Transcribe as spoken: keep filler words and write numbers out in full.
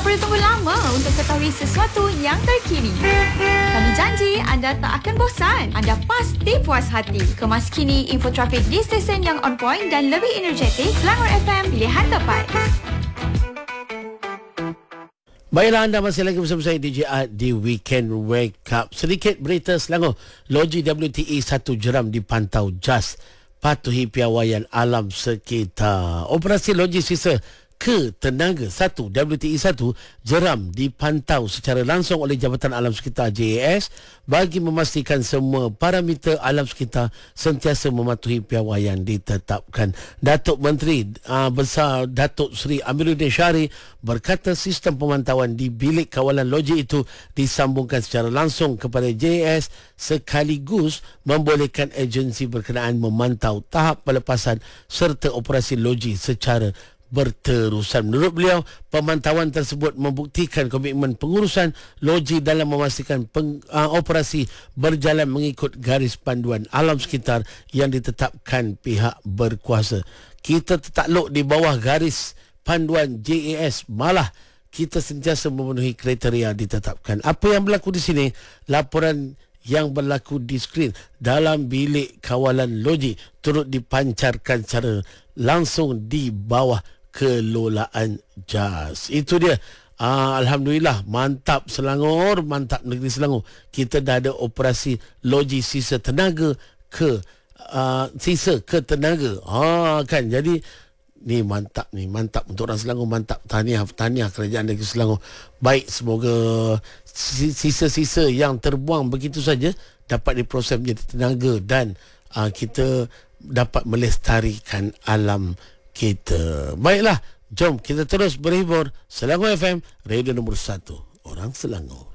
perlu tunggu lama untuk ketahui sesuatu yang terkini. Kami janji anda tak akan bosan. Anda pasti puas hati. Kemas kini info trafik di stesen yang on point dan lebih energetik. Selangor F M, pilihan tepat. Baiklah, anda masih lagi bersama saya D J Art di Weekend Wake Up. Sedikit berita Selangor. Loji W T E satu jeram dipantau jas patuhi piawaian alam sekitar. Operasi loji sisa ke tenaga satu W T E satu jeram dipantau secara langsung oleh Jabatan Alam Sekitar J A S bagi memastikan semua parameter alam sekitar sentiasa mematuhi piawaian ditetapkan. Datuk Menteri uh, Besar Datuk Seri Amiruddin Syari berkata sistem pemantauan di bilik kawalan loji itu disambungkan secara langsung kepada J A S sekaligus membolehkan agensi berkenaan memantau tahap pelepasan serta operasi loji secara berterusan. Menurut beliau, pemantauan tersebut membuktikan komitmen pengurusan loji dalam memastikan peng, uh, operasi berjalan mengikut garis panduan alam sekitar yang ditetapkan pihak berkuasa. Kita tertakluk di bawah garis panduan J A S, malah kita sentiasa memenuhi kriteria ditetapkan. Apa yang berlaku di sini, laporan yang berlaku di skrin dalam bilik kawalan loji turut dipancarkan secara langsung di bawah kelolaan jas. Itu dia. Ah, Alhamdulillah, mantap Selangor, mantap negeri Selangor. Kita dah ada operasi loji sisa tenaga ke uh, sisa ke tenaga. Ha kan, jadi ni mantap ni, mantap untuk orang Selangor, mantap. Tahniah, tahniah kerajaan negeri Selangor. Baik, semoga sisa-sisa yang terbuang begitu saja dapat diproses menjadi tenaga dan uh, kita dapat melestarikan alam kita. Baiklah, jom kita terus berhibur. Selangor F M, radio nombor satu orang Selangor.